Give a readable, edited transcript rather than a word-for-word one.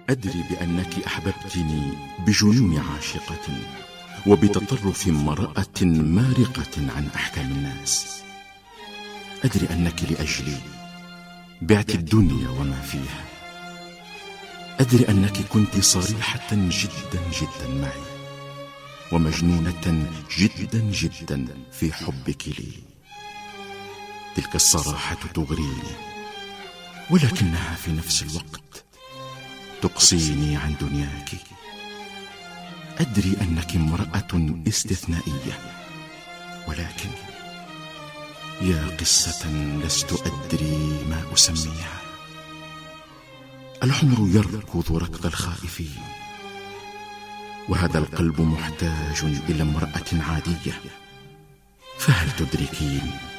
أدري بأنك أحببتني بجنون عاشقة وبتطرف امرأة مارقة عن أحكام الناس. أدري أنك لأجلي بعت الدنيا وما فيها. أدري أنك كنت صريحة جدا جدا معي ومجنونة جدا جدا في حبك لي. تلك الصراحة تغريني ولكنها في نفس الوقت تقصيني عن دنياك. أدري أنك امرأة استثنائية، ولكن يا قصة لست أدري ما أسميها. العمر يركض ركض الخائفين، وهذا القلب محتاج إلى امرأة عادية، فهل تدركين